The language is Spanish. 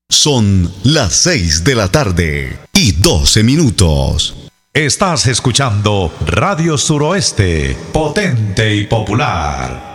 Son las 6 de la tarde y 12 minutos. Estás escuchando Radio Suroeste, potente y popular.